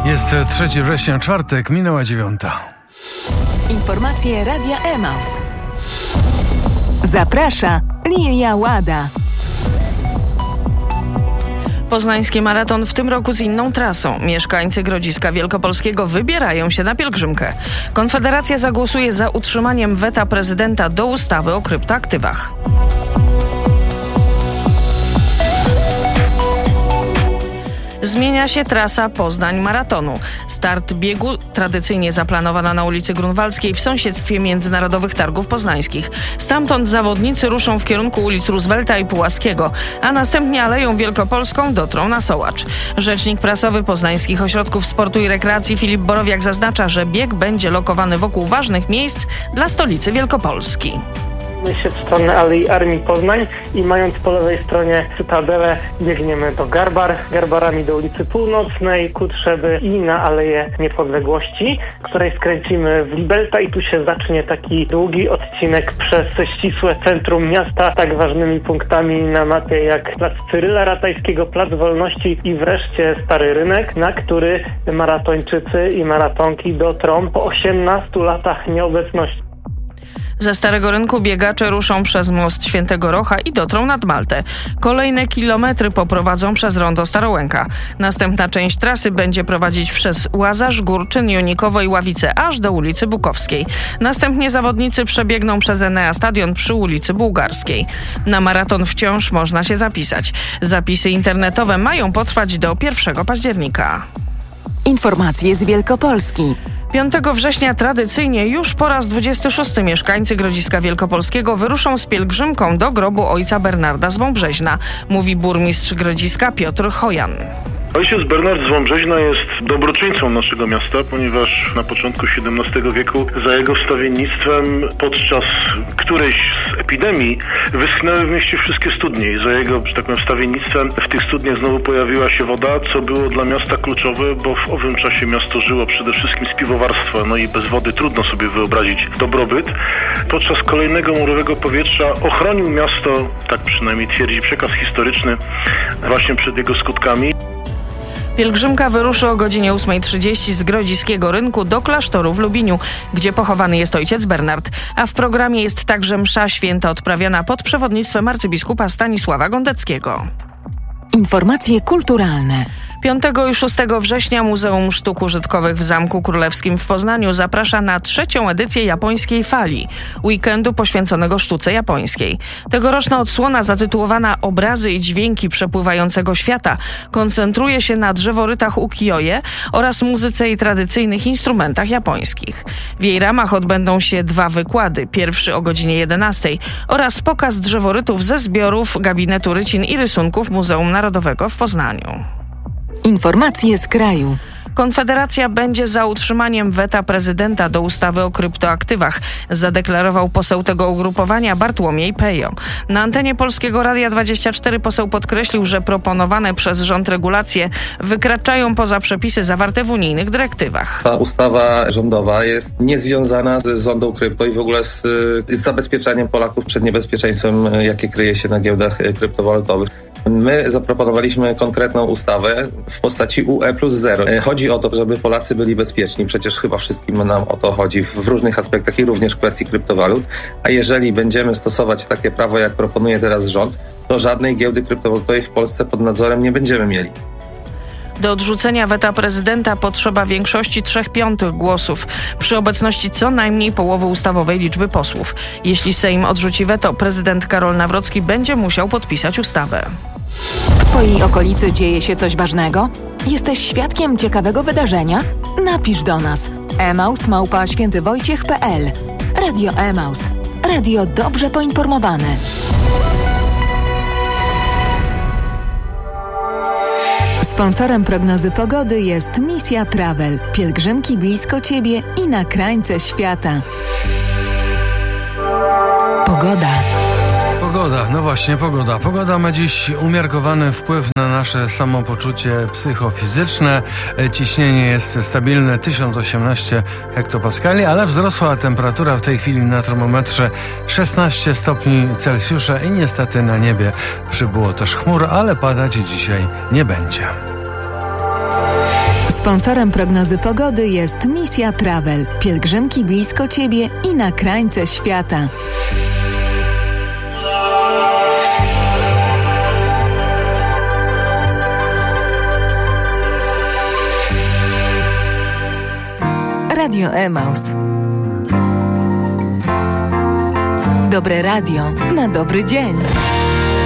Jest 3 września, czwartek, minęła 9. Informacje Radia Emaus. Zaprasza Lilia Łada. Poznański maraton w tym roku z inną trasą. Mieszkańcy Grodziska Wielkopolskiego wybierają się na pielgrzymkę. Konfederacja zagłosuje za utrzymaniem weta prezydenta do ustawy o kryptoaktywach. Zmienia się trasa Poznań Maratonu. Start biegu tradycyjnie zaplanowana na ulicy Grunwaldzkiej w sąsiedztwie Międzynarodowych Targów Poznańskich. Stamtąd zawodnicy ruszą w kierunku ulic Roosevelta i Pułaskiego, a następnie Aleją Wielkopolską dotrą na Sołacz. Rzecznik prasowy Poznańskich Ośrodków Sportu i Rekreacji Filip Borowiak zaznacza, że bieg będzie lokowany wokół ważnych miejsc dla stolicy Wielkopolski. się w stronę Alei Armii Poznań i mając po lewej stronie Cytadelę biegniemy do Garbarami do ulicy Północnej, Kutrzeby i na Aleję Niepodległości, której skręcimy w Libelta i tu się zacznie taki długi odcinek przez ścisłe centrum miasta, tak ważnymi punktami na mapie jak plac Cyryla Ratajskiego, plac Wolności i wreszcie Stary Rynek, na który maratończycy i maratonki dotrą po 18 latach nieobecności. Ze Starego Rynku biegacze ruszą przez most Świętego Rocha i dotrą nad Maltę. Kolejne kilometry poprowadzą przez rondo Starołęka. Następna część trasy będzie prowadzić przez Łazarz, Górczyn, Junikowo i Ławice aż do ulicy Bukowskiej. Następnie zawodnicy przebiegną przez Enea Stadion przy ulicy Bułgarskiej. Na maraton wciąż można się zapisać. Zapisy internetowe mają potrwać do 1 października. Informacje z Wielkopolski. 5 września tradycyjnie już po raz 26 mieszkańcy Grodziska Wielkopolskiego wyruszą z pielgrzymką do grobu ojca Bernarda z Wąbrzeźna, mówi burmistrz Grodziska Piotr Chojan. Ojciec Bernard z Wąbrzeźna jest dobroczyńcą naszego miasta, ponieważ na początku XVII wieku za jego wstawiennictwem podczas którejś z epidemii wyschnęły w mieście wszystkie studnie i za jego, że tak powiem, wstawiennictwem w tych studniach znowu pojawiła się woda, co było dla miasta kluczowe, bo w owym czasie miasto żyło przede wszystkim z piwowarstwa, no i bez wody trudno sobie wyobrazić dobrobyt. Podczas kolejnego murowego powietrza ochronił miasto, tak przynajmniej twierdzi przekaz historyczny, właśnie przed jego skutkami. Pielgrzymka wyruszy o godzinie 8:30 z Grodziskiego Rynku do klasztoru w Lubiniu, gdzie pochowany jest ojciec Bernard. A w programie jest także msza święta odprawiana pod przewodnictwem arcybiskupa Stanisława Gondeckiego. Informacje kulturalne. 5 i 6 września Muzeum Sztuk Użytkowych w Zamku Królewskim w Poznaniu zaprasza na 3. edycję Japońskiej Fali, weekendu poświęconego sztuce japońskiej. Tegoroczna odsłona zatytułowana Obrazy i dźwięki przepływającego świata koncentruje się na drzeworytach ukiyo-e oraz muzyce i tradycyjnych instrumentach japońskich. W jej ramach odbędą się 2 wykłady, pierwszy o godzinie 11 oraz pokaz drzeworytów ze zbiorów Gabinetu Rycin i Rysunków Muzeum Narodowego w Poznaniu. Informacje z kraju. Konfederacja będzie za utrzymaniem weta prezydenta do ustawy o kryptoaktywach, zadeklarował poseł tego ugrupowania Bartłomiej Pejo. Na antenie Polskiego Radia 24 poseł podkreślił, że proponowane przez rząd regulacje wykraczają poza przepisy zawarte w unijnych dyrektywach. Ta ustawa rządowa jest niezwiązana z zondą krypto i w ogóle z zabezpieczaniem Polaków przed niebezpieczeństwem, jakie kryje się na giełdach kryptowalutowych. My zaproponowaliśmy konkretną ustawę w postaci UE+0. Chodzi o to, żeby Polacy byli bezpieczni. Przecież chyba wszystkim nam o to chodzi w różnych aspektach i również w kwestii kryptowalut. A jeżeli będziemy stosować takie prawo, jak proponuje teraz rząd, to żadnej giełdy kryptowalutowej w Polsce pod nadzorem nie będziemy mieli. Do odrzucenia weta prezydenta potrzeba większości 3/5 głosów przy obecności co najmniej połowy ustawowej liczby posłów. Jeśli Sejm odrzuci weto, prezydent Karol Nawrocki będzie musiał podpisać ustawę. W Twojej okolicy dzieje się coś ważnego? Jesteś świadkiem ciekawego wydarzenia? Napisz do nas. emaus@świętywojciech.pl. Radio Emaus. Radio dobrze poinformowane. Sponsorem prognozy pogody jest Misja Travel. Pielgrzymki blisko Ciebie i na krańce świata. Pogoda. No właśnie, pogoda. Pogoda ma dziś umiarkowany wpływ na nasze samopoczucie psychofizyczne. Ciśnienie jest stabilne 1018 hektopaskali, ale wzrosła temperatura w tej chwili na termometrze 16 stopni Celsjusza i niestety na niebie przybyło też chmur, ale padać dzisiaj nie będzie. Sponsorem prognozy pogody jest Misja Travel. Pielgrzymki blisko Ciebie i na krańce świata. Radio Emaus. Dobre radio na dobry dzień.